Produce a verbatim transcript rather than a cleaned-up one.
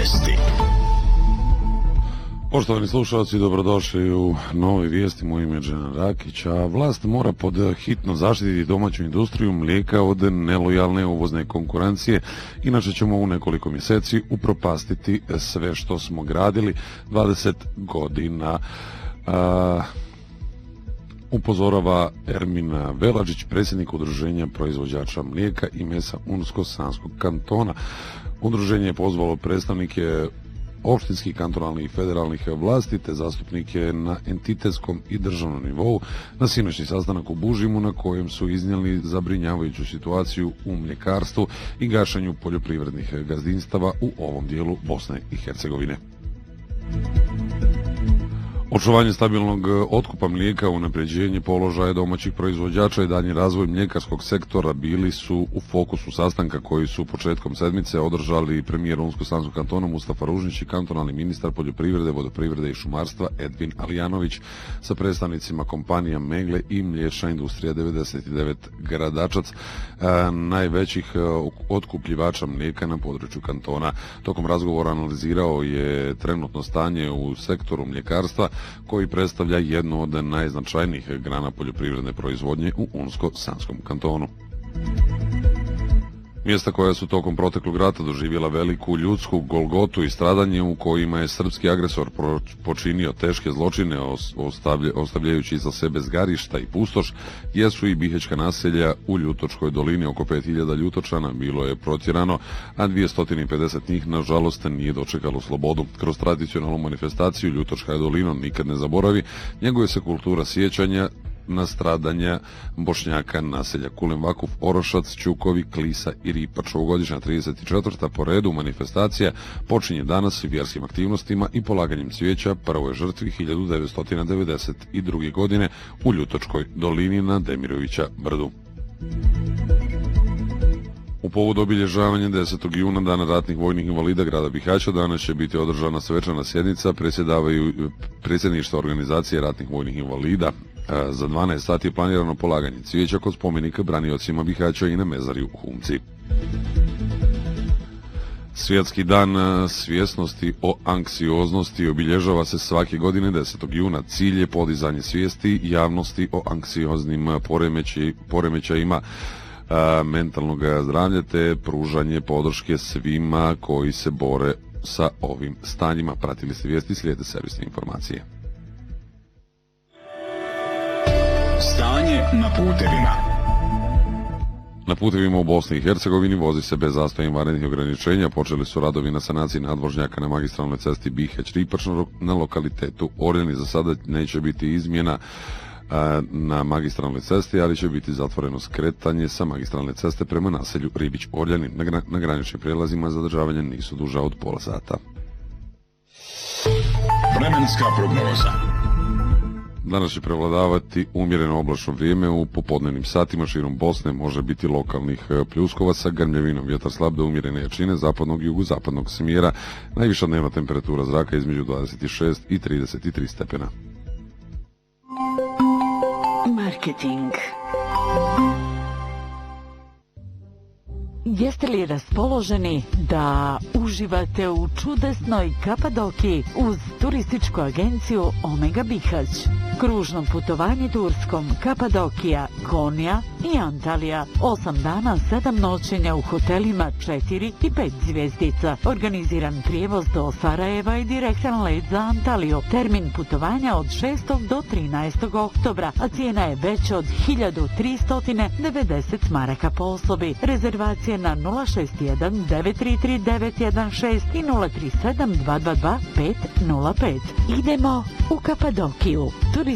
Vijesti. Poštovani slušalci, dobrodošli u Nove vijesti. Moje ime je Džena Rakić, a vlast mora pod hitno zaštititi domaću industriju mlijeka od nelojalne uvozne konkurencije, inače ćemo u nekoliko mjeseci upropastiti sve što smo gradili dvadeset godina. A, upozorava Ermin Velađić, predsjednik Udruženja proizvođača mlijeka i mesa Unsko-Sanskog kantona. Udruženje je pozvalo predstavnike opštinskih, kantonalnih i federalnih vlasti te zastupnike na entitetskom i državnom nivou na sinoćni sastanak u Bužimu, na kojem su iznijeli zabrinjavajuću situaciju u mljekarstvu i gašenju poljoprivrednih gazdinstava u ovom dijelu Bosne i Hercegovine. Očuvanje stabilnog otkupa mlijeka, unapređenje položaja domaćih proizvođača i daljnji razvoj mljekarskog sektora bili su u fokusu sastanka koji su početkom sedmice održali premijer Unsko-Sanskog kantona Mustafa Ružnić i kantonalni ministar poljoprivrede, vodoprivrede i šumarstva Edvin Alijanović sa predstavnicima kompanija Megle i Mliječna industrija devedeset devet Gradačac, najvećih otkupljivača mlijeka na području kantona. Tokom razgovora analizirao je trenutno stanje u sektoru mljekarstva, koji predstavlja jednu od najznačajnijih grana poljoprivredne proizvodnje u Unsko-Sanskom kantonu. Mjesta koja su tokom proteklog rata doživjela veliku ljudsku golgotu i stradanje, u kojima je srpski agresor počinio teške zločine ostavljajući iza sebe zgarišta i pustoš, jesu i bihečka naselja u Ljutočkoj dolini. Oko pet hiljada Ljutočana bilo je protjerano, a dvjesto pedeset njih nažalost nije dočekalo slobodu. Kroz tradicionalnu manifestaciju Ljutočka dolina nikad ne zaboravi njeguje se kultura sjećanja na stradanja Bošnjaka naselja Kulen Vakuf, Orošac, Ćukovi, Klisa i Ripač. Ovogodišnja trideset četvrta po redu manifestacija počinje danas vjerskim aktivnostima i polaganjem cvijeća prvoj žrtvi hiljadu devetsto devedeset druge. godine u Ljutočkoj dolini na Demirovića brdu. U povodu obilježavanja desetog juna, dana ratnih vojnih invalida grada Bihaća, danas će biti održana svečana sjednica predsjedavaju predsjedništva organizacije ratnih vojnih invalida. Za dvanaest sati je planirano polaganje cvijeća kod spomenika braniocima Bihaća i na mezari u Humci. Svjetski dan svjesnosti o anksioznosti obilježava se svake godine desetog juna. Cilj je podizanje svijesti javnosti o anksioznim poremećajima mentalnog zdravlja te pružanje podrške svima koji se bore sa ovim stanjima. Pratili ste vijesti, slijede servisne informacije. Stanje na putevima. Na putevima u Bosni i Hercegovini vozi se bez zastoja i vanrednih ograničenja. Počeli su radovi na sanaciji nadvožnjaka na magistralnoj cesti Bihać-Ripač na lokalitetu Orljani. Za sada neće biti izmjena na magistralnoj cesti, ali će biti zatvoreno skretanje sa magistralne ceste prema naselju Ribić-Orljani. Na, gra, na graničnim prijelazima zadržavanja nisu duža od pola sata. Vremenska prognoza. Danas će prevladavati umjereno oblačno vrijeme. U popodnevnim satima širom Bosne može biti lokalnih pljuskova sa grmljavinom. Vjetar slab do umjerene jačine zapadnog i jugozapadnog smjera. Najviša dnevna temperatura zraka između dvadeset šest i trideset tri stepena. Marketing. Jeste li raspoloženi da uživate u čudesnoj Kapadokiji uz turističku agenciju Omega Bihać? Kružnom putovanje Turskom Kapadokija, Konja i Antalija. Osam dana, sedam noćenja u hotelima četiri i pet zvjezdica. Organiziran prijevoz do Sarajeva i direktan let za Antaliju. Termin putovanja od šestog do trinaestog oktobra, a cijena je veća od hiljadu tristo devedeset maraka po osobi. Rezervacije na nula šest jedan devet tri tri devet jedan šest i nula tri sedam dva dva dva pet nula pet. Idemo u Kapadokiju.